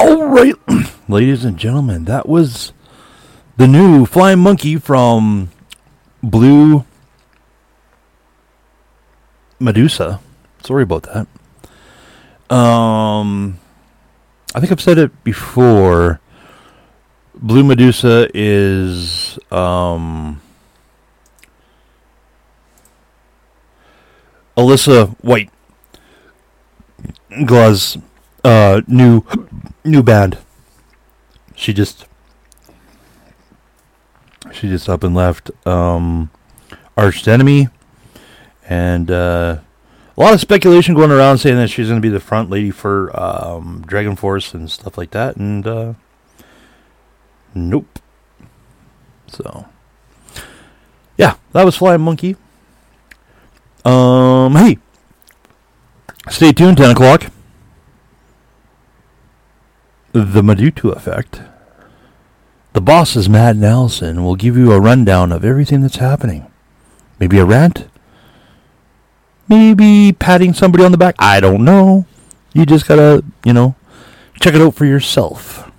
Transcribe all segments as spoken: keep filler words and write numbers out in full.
All right, ladies and gentlemen, that was the new Flying Monkey from Blue Medusa. Sorry about that. Um, I think I've said it before. Blue Medusa is um, Alyssa White Glaw's uh, new new band. She just she just up and left um, Arch Enemy, and uh, a lot of speculation going around saying that she's going to be the front lady for um, Dragon Force and stuff like that, and uh, nope. So, yeah, that was Flying Monkey. Um, hey, stay tuned, ten o'clock. The Medusa Effect. The bosses, Matt and Allison, will give you a rundown of everything that's happening. Maybe a rant? Maybe patting somebody on the back? I don't know. You just gotta, you know, check it out for yourself.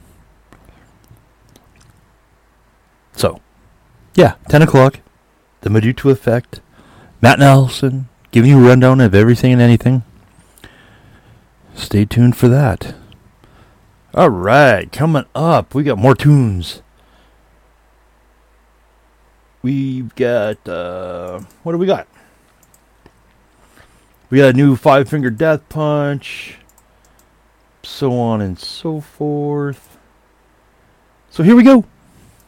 So, yeah, ten o'clock. The Medusa Effect. Matt and Allison giving you a rundown of everything and anything. Stay tuned for that. All right, coming up, we got more tunes. We've got, uh, what do we got? We got a new Five Finger Death Punch, so on and so forth. So here we go.